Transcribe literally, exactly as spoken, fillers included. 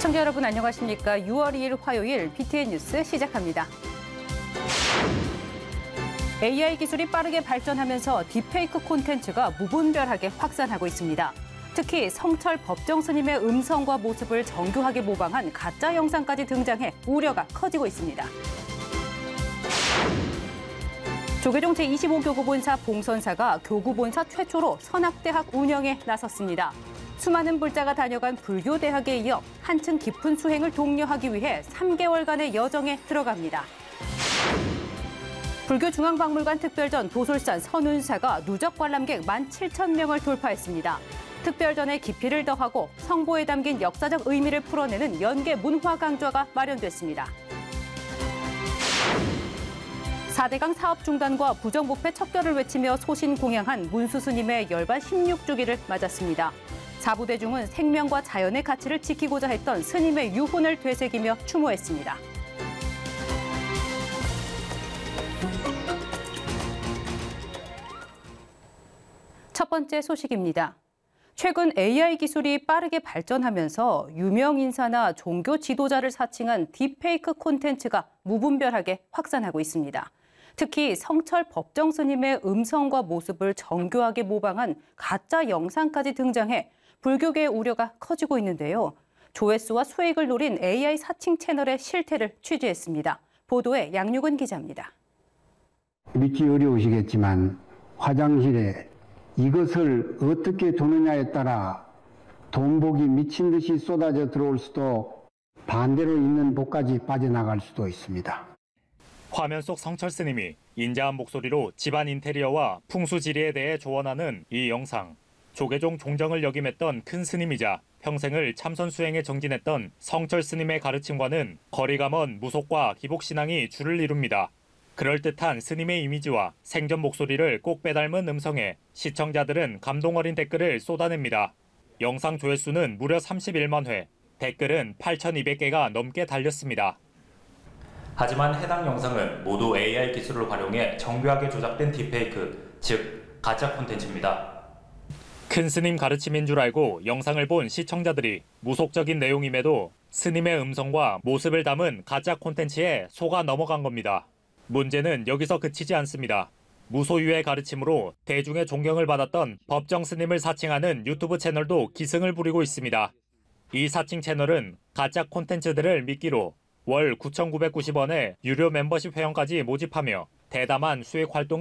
시청자 여러분 안녕하십니까? 유월 이일 화요일 비티엔 뉴스 시작합니다. 에이아이 기술이 빠르게 발전하면서 딥페이크 콘텐츠가 무분별하게 확산하고 있습니다. 특히 성철 법정 스님의 음성과 모습을 정교하게 모방한 가짜 영상까지 등장해 우려가 커지고 있습니다. 조계종 제이십오 교구본사 봉선사가 교구본사 최초로 선악대학 운영에 나섰습니다. 수많은 불자가 다녀간 불교대학에 이어 한층 깊은 수행을 독려하기 위해 삼 개월간의 여정에 들어갑니다. 불교중앙박물관 특별전 도솔산 선운사가 누적 관람객 만 칠천 명을 돌파했습니다. 특별전의 깊이를 더하고 성보에 담긴 역사적 의미를 풀어내는 연계 문화 강좌가 마련됐습니다. 사대강 사업 중단과 부정부패 척결을 외치며 소신공양한 문수 스님의 열반 십육 주기를 맞았습니다. 사부대중은 생명과 자연의 가치를 지키고자 했던 스님의 유훈을 되새기며 추모했습니다. 첫 번째 소식입니다. 최근 에이아이 기술이 빠르게 발전하면서 유명 인사나 종교 지도자를 사칭한 딥페이크 콘텐츠가 무분별하게 확산하고 있습니다. 특히 성철 법정 스님의 음성과 모습을 정교하게 모방한 가짜 영상까지 등장해 불교계의 우려가 커지고 있는데요. 조회수와 수익을 노린 에이아이 사칭 채널의 실태를 취재했습니다. 보도에 양육은 기자입니다. 믿기 어려우시겠지만 화장실에 이것을 어떻게 두느냐에 따라 돈복이 미친 듯이 쏟아져 들어올 수도 반대로 있는 복까지 빠져나갈 수도 있습니다. 화면 속 성철 스님이 인자한 목소리로 집안 인테리어와 풍수지리에 대해 조언하는 이 영상. 조계종 종정을 역임했던 큰 스님이자 평생을 참선 수행에 정진했던 성철 스님의 가르침과는 거리가 먼 무속과 기복신앙이 줄을 이룹니다. 그럴듯한 스님의 이미지와 생전 목소리를 꼭 빼닮은 음성에 시청자들은 감동 어린 댓글을 쏟아냅니다. 영상 조회수는 무려 삼십일만 회, 댓글은 팔천이백 개가 넘게 달렸습니다. 하지만 해당 영상은 모두 에이아이 기술을 활용해 정교하게 조작된 딥페이크, 즉 가짜 콘텐츠입니다. 큰 스님 가르침인 줄 알고 영상을 본 시청자들이 무속적인 내용임에도 스님의 음성과 모습을 담은 가짜 콘텐츠에 속아 넘어간 겁니다. 문제는 여기서 그치지 않습니다. 무소유의 가르침으로 대중의 존경을 받았던 법정 스님을 사칭하는 유튜브 채널도 기승을 부리고 있습니다. 이 사칭 채널은 가짜 콘텐츠들을 미끼로 월 구천구백구십 원의 유료 멤버십 회원까지 모집하며 대담한 수익 활동을